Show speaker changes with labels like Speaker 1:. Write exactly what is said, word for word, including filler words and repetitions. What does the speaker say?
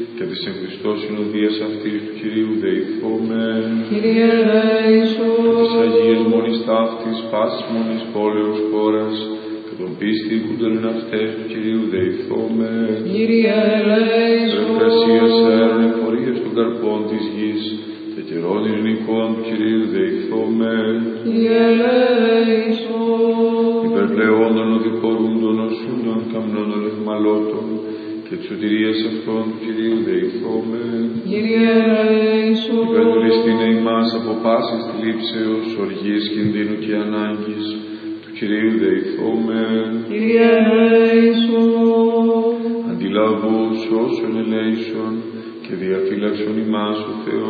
Speaker 1: και της εν Χριστώ συνοδείας αυτής του Κυρίου δεηθόμεν.
Speaker 2: Κύριε ελέησον.
Speaker 1: Και της Αγίας Μονής ταύτης πάσης μονής πόλεως χώρας και των πίστη που τον εν αυτές του Κυρίου δεηθόμεν.
Speaker 2: Κύριε ελέησον.
Speaker 1: Εργασίας αέρων εφορίας των καρπών της γης και καιρών ειρηνικών του Κυρίου δεηθόμεν.
Speaker 2: Κύριε ελέησον.
Speaker 1: Υπερπλεόντων οδηπορούντων οσούντων καμνών ολευμαλώτων και της σωτηρίας αυτών του Κυρίου δεηθόμεν.
Speaker 2: Κύριε ελέησον.
Speaker 1: Υπερτουριστήν ημάς από πάσης θλίψεως, οργής, κινδύνου και ανάγκης του Κυρίου δεηθόμεν.
Speaker 2: Κύριε ελέησον.
Speaker 1: Αντιλαβούς όσων ελέησον και διαφύλαξον ημάς ο Θεός.